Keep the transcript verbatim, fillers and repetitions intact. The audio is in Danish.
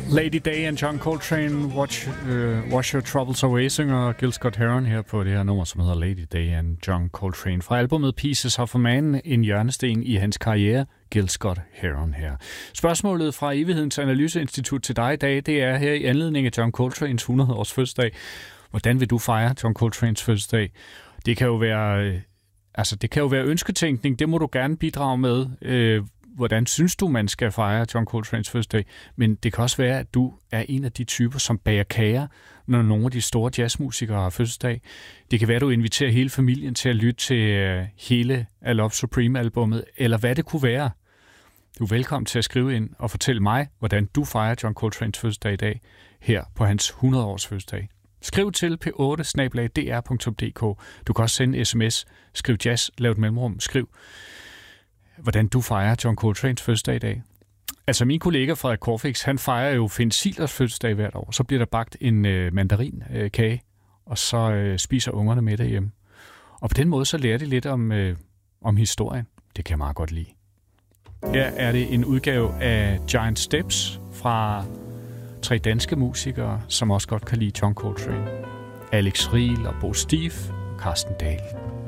Lady Day and John Coltrane, Watch, uh, Wash Your Troubles Away, synger Gil Scott-Heron her på det her nummer, som hedder Lady Day and John Coltrane. Fra albumet Pieces of a Man, en hjørnesten i hans karriere, Gil Scott-Heron her. Spørgsmålet fra Evighedens Analyseinstitut til dig i dag, det er her i anledning af John Coltranes hundrede års fødselsdag. Hvordan vil du fejre John Coltranes fødselsdag? Det kan jo være, øh, altså det kan jo være ønsketænkning, det må du gerne bidrage med. Øh, Hvordan synes du, man skal fejre John Coltranes fødselsdag? Men det kan også være, at du er en af de typer, som bager kager, når nogle af de store jazzmusikere har fødselsdag. Det kan være, at du inviterer hele familien til at lytte til hele A Love Supreme-albummet, eller hvad det kunne være. Du er velkommen til at skrive ind og fortælle mig, hvordan du fejrer John Coltranes fødselsdag i dag, her på hans hundrede års fødselsdag. Skriv til p otte snabel-a d r punktum d k. Du kan også sende sms, skriv jazz, lav et mellemrum, skriv hvordan du fejrer John Coltranes fødselsdag i dag. Altså min kollega Frederik Corfix, han fejrer jo Finn Silers fødselsdag hvert år. Så bliver der bagt en øh, mandarinkage, øh, og så øh, spiser ungerne med derhjemme. Og på den måde så lærer de lidt om, øh, om historien. Det kan jeg meget godt lide. Her er det en udgave af Giant Steps fra tre danske musikere, som også godt kan lide John Coltrane. Alex Riel og Bo Stief og Carsten Dahl.